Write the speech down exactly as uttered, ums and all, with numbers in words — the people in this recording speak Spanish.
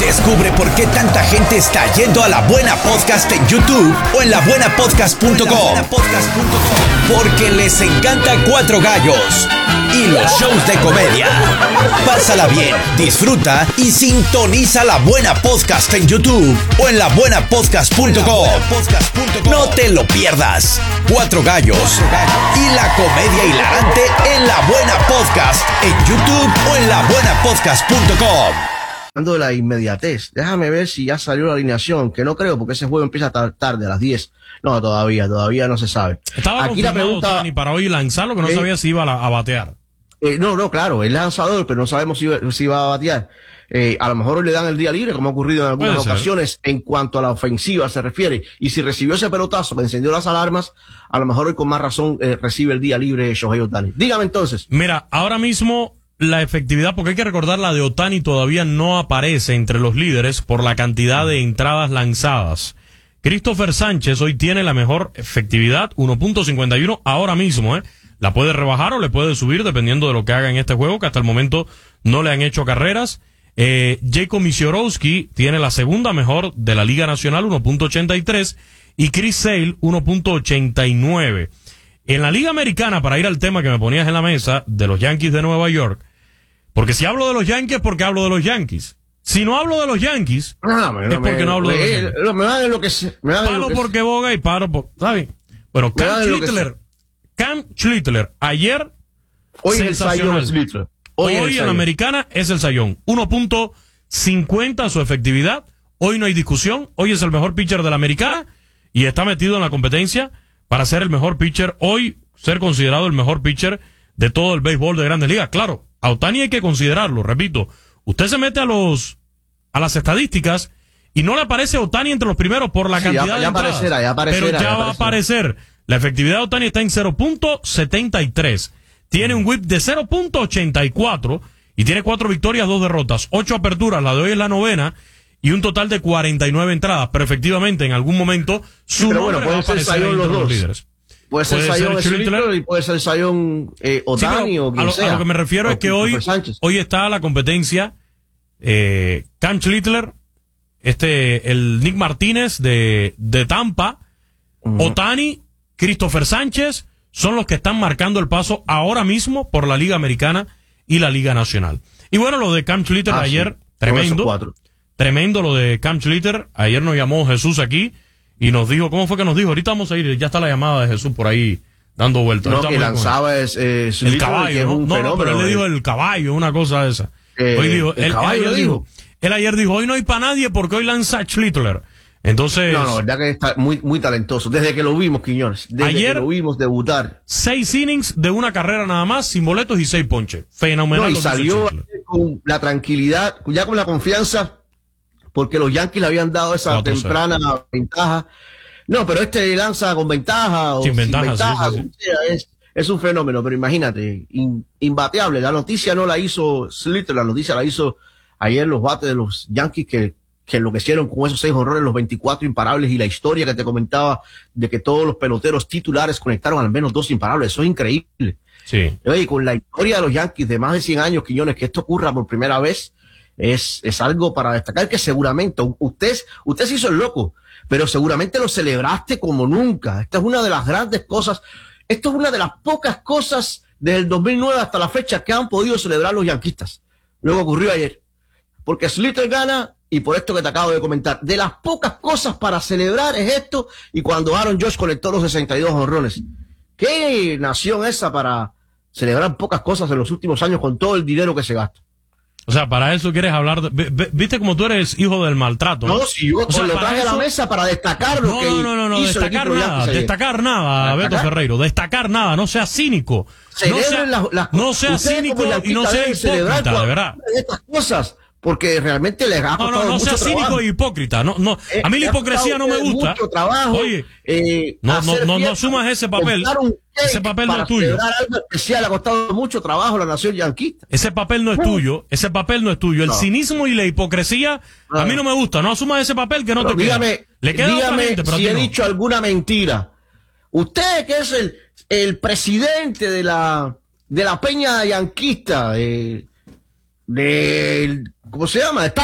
Descubre por qué tanta gente está yendo a La Buena Podcast en YouTube o en la buena podcast punto com. Porque les encanta Cuatro Gallos y los shows de comedia. Pásala bien, disfruta y sintoniza La Buena Podcast en YouTube o en la buena podcast punto com. No te lo pierdas. Cuatro Gallos y la comedia hilarante en La Buena Podcast en YouTube o en la buena podcast punto com. De la inmediatez, déjame ver si ya salió la alineación, que no creo porque ese juego empieza tarde, a las diez. No, todavía, todavía no se sabe. Estaba Aquí la pregunta ni para hoy lanzarlo, que no eh, sabía si iba a, a batear. Eh, no, no, claro, es lanzador, pero no sabemos si, si va a batear. Eh, a lo mejor hoy le dan el día libre, como ha ocurrido en algunas ocasiones, en cuanto a la ofensiva se refiere. Y si recibió ese pelotazo que encendió las alarmas, a lo mejor hoy con más razón eh, recibe el día libre Shohei Ohtani. Dígame entonces. Mira, ahora mismo la efectividad, porque hay que recordar, la de Ohtani todavía no aparece entre los líderes por la cantidad de entradas lanzadas. Christopher Sánchez hoy tiene la mejor efectividad, uno punto cincuenta y uno ahora mismo, ¿eh? La puede rebajar o le puede subir dependiendo de lo que haga en este juego, que hasta el momento no le han hecho carreras. Eh, Jacob Misiorowski tiene la segunda mejor de la Liga Nacional, uno punto ochenta y tres, y Chris Sale, uno punto ochenta y nueve. En la Liga Americana, para ir al tema que me ponías en la mesa, de los Yankees de Nueva York, porque si hablo de los Yankees, porque hablo de los Yankees. Si no hablo de los Yankees, no, me, es porque me, no hablo me, de los Yankees. Me van en lo que se, me van paro lo que porque se. boga y paro por... ¿Sabes? Bueno, Cam Schlittler, Cam Schlittler, ayer, hoy es el Sayón Schlittler. Hoy, hoy en la Americana es el Sayón. uno punto cincuenta su efectividad. Hoy no hay discusión. Hoy es el mejor pitcher de la Americana y está metido en la competencia para ser el mejor pitcher. Hoy ser considerado el mejor pitcher de todo el béisbol de Grandes Ligas. Claro, a Ohtani hay que considerarlo, repito. Usted se mete a los a las estadísticas y no le aparece a Ohtani entre los primeros por la sí, cantidad ya, de ya entradas. Aparecerá, ya aparecerá, pero ya, ya va a aparecer. La efectividad de Ohtani está en cero punto setenta y tres. Tiene un whip de cero punto ochenta y cuatro y tiene cuatro victorias, dos derrotas, ocho aperturas, la de hoy es la novena, y un total de cuarenta y nueve entradas. Pero efectivamente, en algún momento, su pero nombre bueno, va a aparecer los, entre dos. los líderes. Puede ser Sayón Schlittler y puede ser Sayón eh, Ohtani sí, o quien a lo, sea. A lo que me refiero o es que hoy, hoy está la competencia eh, Cam Schlittler, este, el Nick Martínez de, de Tampa, uh-huh. Ohtani, Christopher Sánchez, son los que están marcando el paso ahora mismo por la Liga Americana y la Liga Nacional. Y bueno, lo de Cam Schlittler ah, ayer, sí. tremendo, tremendo lo de Cam Schlittler. Ayer nos llamó Jesús aquí y nos dijo, ¿cómo fue que nos dijo? Ahorita vamos a ir, ya está la llamada de Jesús por ahí dando vueltas. No, que lanzaba es, eh, el caballo, es un no, fenómeno, no, pero él le eh. dijo el caballo, una cosa esa. Eh, hoy dijo, el él, caballo él, ayer dijo. dijo, él ayer dijo, hoy no hay para nadie porque hoy lanza Schlittler. Entonces, no, no, verdad que está muy, muy talentoso. Desde que lo vimos, Quiñones. Desde ayer, que lo vimos debutar. Seis innings de una carrera nada más, sin boletos y seis ponches. Fenomenal. No, y salió con la tranquilidad, ya con la confianza, porque los Yankees le habían dado esa cuatro, temprana seis. Ventaja. No, pero este lanza con ventaja o sin, sin ventaja, ventaja sí, sí, sí. Es, es un fenómeno, pero imagínate, in, imbateable. La noticia no la hizo Schlittler, la noticia la hizo ayer los bates de los Yankees que que enloquecieron con esos seis honrones, los veinticuatro imparables y la historia que te comentaba de que todos los peloteros titulares conectaron al menos dos imparables. Eso es increíble. Sí. Y con la historia de los Yankees de más de cien años, Quiñones, que esto ocurra por primera vez, es, es algo para destacar que seguramente usted, usted se hizo el loco, pero seguramente lo celebraste como nunca. Esta es una de las grandes cosas, esto es una de las pocas cosas desde el dos mil nueve hasta la fecha que han podido celebrar los yanquistas. Luego ocurrió ayer. Porque Schlittler gana, y por esto que te acabo de comentar, de las pocas cosas para celebrar es esto, y cuando Aaron Judge conectó los sesenta y dos honrones. ¿Qué nación esa para celebrar pocas cosas en los últimos años con todo el dinero que se gasta? O sea, para eso quieres hablar de... ¿Viste como tú eres hijo del maltrato? No, no si yo o sea, lo traje eso... a la mesa para destacar lo no, que No, no, no, no, hizo destacar el nada, destacar nada, Beto Ferreiro, destacar nada, no sea cínico. No sea, las, las, no sea cínico y no sea hipócrita, de verdad. Estas cosas... Porque realmente les ha costado no, no, no mucho sea trabajo. cínico e hipócrita. No, no. A mí la hipocresía no me gusta. Mucho trabajo, Oye, eh, no, no, no, no asumas ese papel. Ese papel no es tuyo. Algo especial, ha costado mucho trabajo a la nación yanquista. Ese papel no es tuyo. Ese papel no es tuyo. El no. cinismo y la hipocresía no. a mí no me gusta. No asumas ese papel que no pero te dígame, queda. Le queda dígame a otra gente, pero si he no. dicho alguna mentira. Usted que es el, el presidente de la de la peña yanquista, de, de ¿cómo se llama?